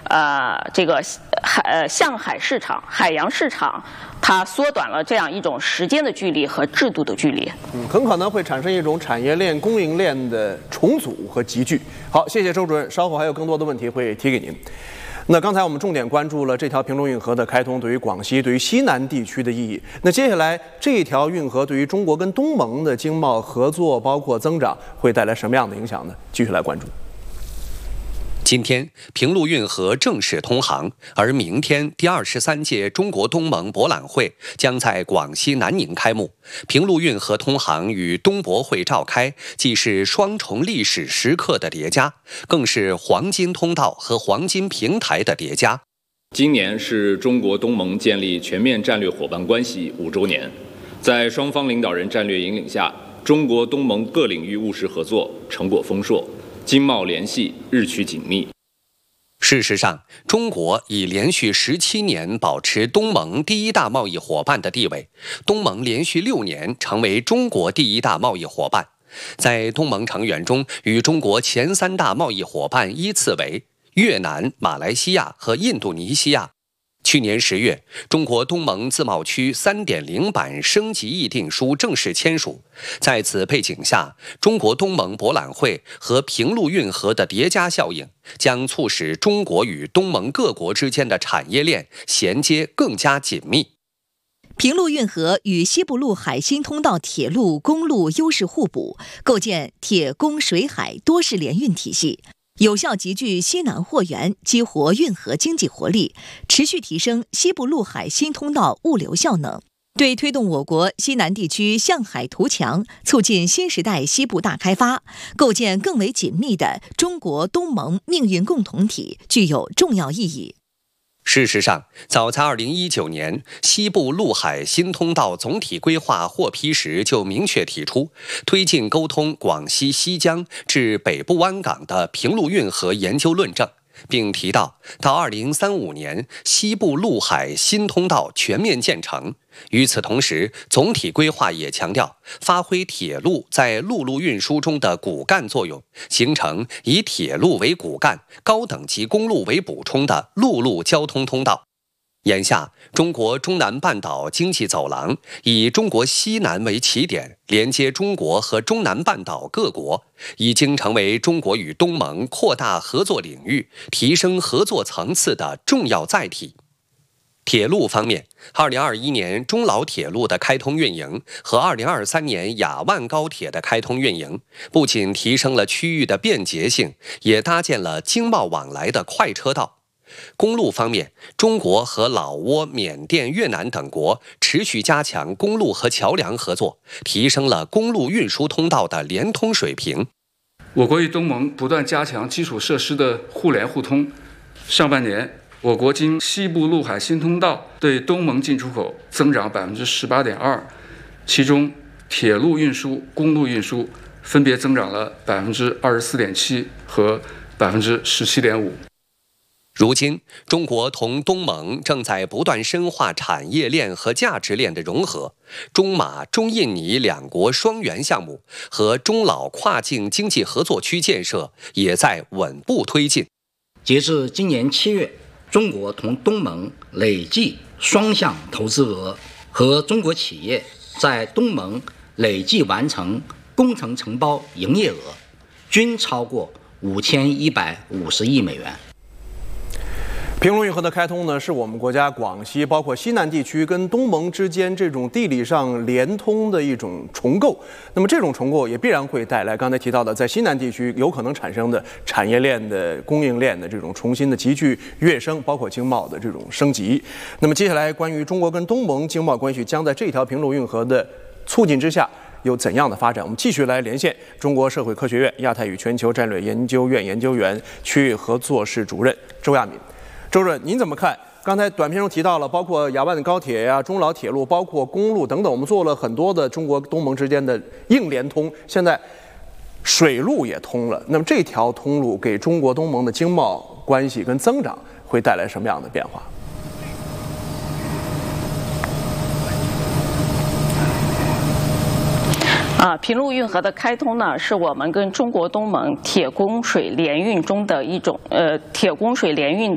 向海市场、海洋市场，它缩短了这样一种时间的距离和制度的距离。 很可能会产生一种产业链、供应链的重组和集聚。好，谢谢周主任，稍后还有更多的问题会提给您。那刚才我们重点关注了这条平陆运河的开通对于广西、对于西南地区的意义。那接下来这条运河对于中国跟东盟的经贸合作，包括增长，会带来什么样的影响呢？继续来关注。 今天，平陆运河正式通航，而明天第23届中国东盟博览会将在广西南宁开幕。平陆运河通航与东博会召开，既是双重历史时刻的叠加，更是黄金通道和黄金平台的叠加。 今年是中国东盟建立全面战略伙伴关系5周年，在双方领导人战略引领下，中国东盟各领域务实合作成果丰硕。经贸联系日趋紧密。 事实上，中国已连续17年保持东盟第一大贸易伙伴的地位，东盟连续6年成为中国第一大贸易伙伴。在东盟成员中，与中国前3大贸易伙伴依次为越南、马来西亚和印度尼西亚。去年10月，中国东盟自贸区3.0版升级议定书正式签署。在此背景下，中国东盟博览会和平陆运河的叠加效应，将促使中国与东盟各国之间的产业链衔接更加紧密。 平陆运河与西部陆海新通道铁路、公路优势互补，构建铁公水海多式联运体系。有效集聚西南货源，激活运河经济活力，持续提升西部陆海新通道物流效能，对推动我国西南地区向海图强，促进新时代西部大开发，构建更为紧密的中国东盟命运共同体具有重要意义。 事实上，早在2019年，西部陆海新通道总体规划获批时就明确提出，推进沟通广西西江至北部湾港的平陆运河研究论证，并提到2035年西部陆海新通道全面建成。与此同时，总体规划也强调发挥铁路在陆路运输中的骨干作用，形成以铁路为骨干、高等级公路为补充的陆路交通通道。眼下，中国中南半岛经济走廊以中国西南为起点，连接中国和中南半岛各国，已经成为中国与东盟扩大合作领域、提升合作层次的重要载体。铁路方面，2021年中老铁路的开通运营和2023年雅万高铁的开通运营，不仅提升了区域的便捷性，也搭建了经贸往来的快车道。公路方面，中国和老挝、缅甸、越南等国持续加强公路和桥梁合作，提升了公路运输通道的连通水平。 我国与东盟不断加强基础设施的互联互通。上半年，我国经西部陆海新通道对东盟进出口增长18.2%，其中铁路运输、公路运输分别增长了24.7%和17.5%。 如今，中国同东盟正在不断深化产业链和价值链的融合，中马、中印尼两国双元项目和中老跨境经济合作区建设也在稳步推进。 截至今年7月，中国同东盟累计双向投资额和中国企业在东盟累计完成工程承包营业额均超过5150亿美元。 平陆运河的开通呢，是我们国家广西包括西南地区跟东盟之间这种地理上连通的一种重构。那么这种重构也必然会带来刚才提到的在西南地区有可能产生的产业链的供应链的这种重新的集聚跃升，包括经贸的这种升级。那么接下来关于中国跟东盟经贸关系将在这条平陆运河的促进之下有怎样的发展？我们继续来连线中国社会科学院亚太与全球战略研究院研究员、区域合作室主任周亚敏。周主任，您怎么看？刚才短片中提到了，包括雅万的高铁呀、中老铁路，包括公路等等，我们做了很多的中国东盟之间的硬联通，现在水路也通了。那么这条通路给中国东盟的经贸关系跟增长会带来什么样的变化？ 平陆运河的开通呢，是我们跟中国东盟铁公水联运中的一种铁公水联运